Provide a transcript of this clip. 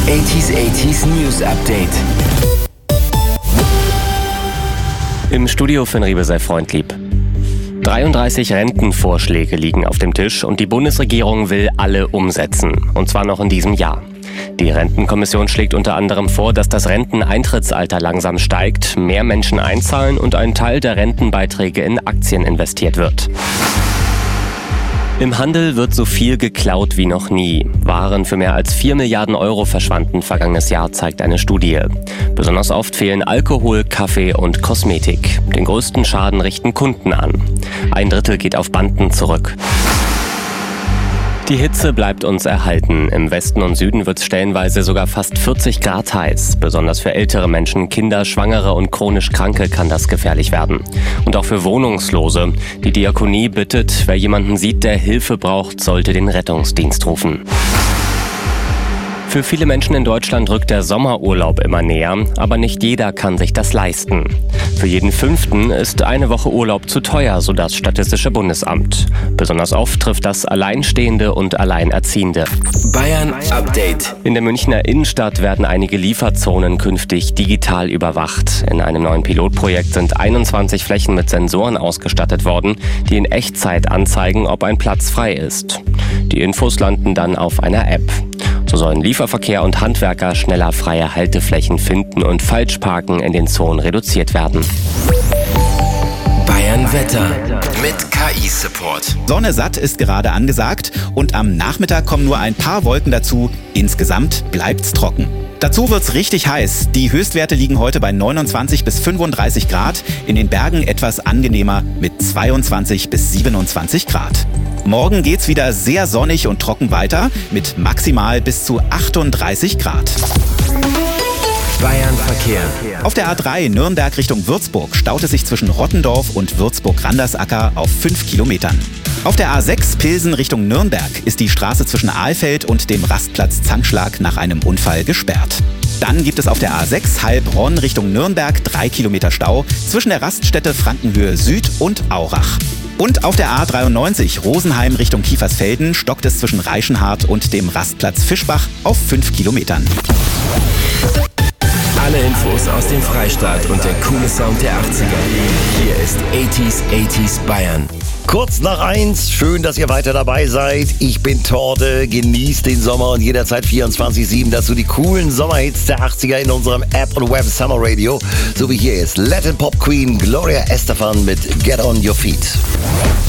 80s News Update. Im Studio Finn Riebe sei freundlieb. 33 Rentenvorschläge liegen auf dem Tisch und die Bundesregierung will alle umsetzen. Und zwar noch in diesem Jahr. Die Rentenkommission schlägt unter anderem vor, dass das Renteneintrittsalter langsam steigt, mehr Menschen einzahlen und ein Teil der Rentenbeiträge in Aktien investiert wird. Im Handel wird so viel geklaut wie noch nie. Waren für mehr als 4 Milliarden Euro verschwanden vergangenes Jahr, zeigt eine Studie. Besonders oft fehlen Alkohol, Kaffee und Kosmetik. Den größten Schaden richten Kunden an. 1/3 geht auf Banden zurück. Die Hitze bleibt uns erhalten. Im Westen und Süden wird es stellenweise sogar fast 40 Grad heiß. Besonders für ältere Menschen, Kinder, Schwangere und chronisch Kranke kann das gefährlich werden. Und auch für Wohnungslose. Die Diakonie bittet, wer jemanden sieht, der Hilfe braucht, sollte den Rettungsdienst rufen. Für viele Menschen in Deutschland rückt der Sommerurlaub immer näher, aber nicht jeder kann sich das leisten. Für jeden 5. ist eine Woche Urlaub zu teuer, so das Statistische Bundesamt. Besonders oft trifft das Alleinstehende und Alleinerziehende. Bayern Update. In der Münchner Innenstadt werden einige Lieferzonen künftig digital überwacht. In einem neuen Pilotprojekt sind 21 Flächen mit Sensoren ausgestattet worden, die in Echtzeit anzeigen, ob ein Platz frei ist. Die Infos landen dann auf einer App. So sollen Lieferverkehr und Handwerker schneller freie Halteflächen finden und Falschparken in den Zonen reduziert werden. Bayern Wetter mit KI-Support. Sonne satt ist gerade angesagt und am Nachmittag kommen nur ein paar Wolken dazu. Insgesamt bleibt's trocken. Dazu wird's richtig heiß. Die Höchstwerte liegen heute bei 29 bis 35 Grad. In den Bergen etwas angenehmer mit 22 bis 27 Grad. Morgen geht's wieder sehr sonnig und trocken weiter mit maximal bis zu 38 Grad. Bayern Verkehr. Auf der A3 Nürnberg Richtung Würzburg staut es sich zwischen Rottendorf und Würzburg-Randersacker auf 5 Kilometern. Auf der A6 Pilsen Richtung Nürnberg ist die Straße zwischen Ahlfeld und dem Rastplatz Zankschlag nach einem Unfall gesperrt. Dann gibt es auf der A6 Heilbronn Richtung Nürnberg 3 Kilometer Stau zwischen der Raststätte Frankenhöhe Süd und Aurach. Und auf der A93 Rosenheim Richtung Kiefersfelden stockt es zwischen Reichenhart und dem Rastplatz Fischbach auf 5 Kilometern. Alle Infos aus dem Freistaat und der coole Sound der 80er. Hier ist 80s Bayern. Kurz nach 1, schön, dass ihr weiter dabei seid. Ich bin Torte, genießt den Sommer und jederzeit 24/7 dazu die coolen Sommerhits der 80er in unserem App und Web Summer Radio. So wie hier ist Latin Pop Queen Gloria Estefan mit Get On Your Feet.